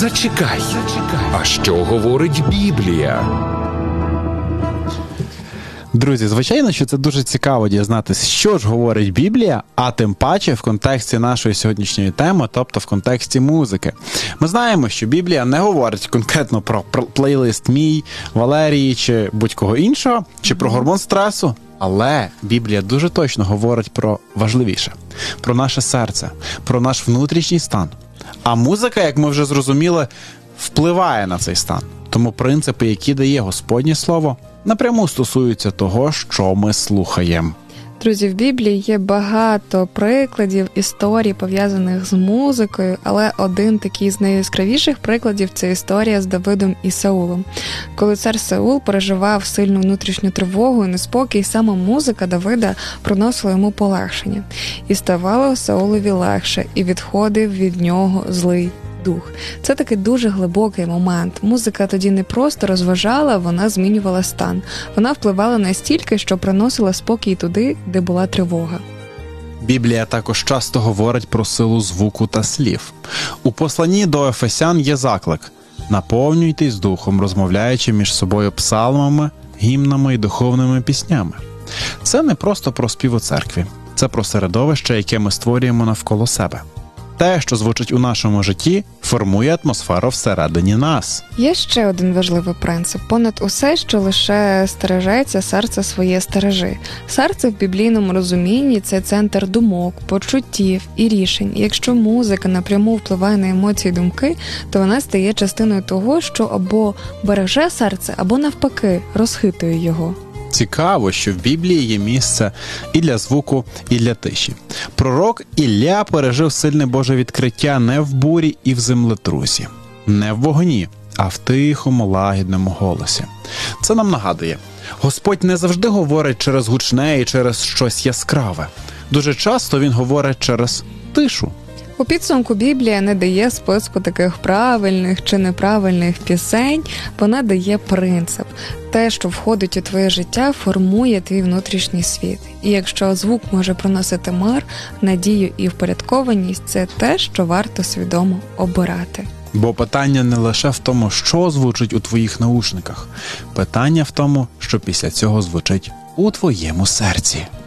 Зачекай. А що говорить Біблія? Друзі, звичайно, що це дуже цікаво дізнатися, що ж говорить Біблія, а тим паче в контексті нашої сьогоднішньої теми, тобто в контексті музики. Ми знаємо, що Біблія не говорить конкретно про плейлист мій, Валерії чи будь-кого іншого, чи про гормон стресу, але Біблія дуже точно говорить про важливіше, про наше серце, про наш внутрішній стан. А музика, як ми вже зрозуміли, впливає на цей стан. Тому принципи, які дає Господнє Слово, напряму стосуються того, що ми слухаємо. Друзі, в Біблії є багато прикладів, історій, пов'язаних з музикою, але один такий з найяскравіших прикладів – це історія з Давидом і Саулом. Коли цар Саул переживав сильну внутрішню тривогу і неспокій, саме музика Давида приносила йому полегшення. І ставало Саулові легше, і відходив від нього злий дух. Це такий дуже глибокий момент. Музика тоді не просто розважала, вона змінювала стан. Вона впливала настільки, що приносила спокій туди, де була тривога. Біблія також часто говорить про силу звуку та слів. У посланні до Ефесян є заклик: «Наповнюйтесь духом, розмовляючи між собою псалмами, гімнами і духовними піснями». Це не просто про спів у церкві. Це про середовище, яке ми створюємо навколо себе. Те, що звучить у нашому житті, формує атмосферу всередині нас. Є ще один важливий принцип. Понад усе, що лише стережеться, серце своє стережи. Серце в біблійному розумінні – це центр думок, почуттів і рішень. І якщо музика напряму впливає на емоції і думки, то вона стає частиною того, що або береже серце, або навпаки розхитує його. Цікаво, що в Біблії є місце і для звуку, і для тиші. Пророк Ілля пережив сильне Боже відкриття не в бурі і в землетрусі, не в вогні, а в тихому, лагідному голосі. Це нам нагадує, Господь не завжди говорить через гучне і через щось яскраве. Дуже часто Він говорить через тишу. У підсумку Біблія не дає списку таких правильних чи неправильних пісень, вона дає принцип. Те, що входить у твоє життя, формує твій внутрішній світ. І якщо звук може приносити мир, надію і впорядкованість – це те, що варто свідомо обирати. Бо питання не лише в тому, що звучить у твоїх наушниках. Питання в тому, що після цього звучить у твоєму серці.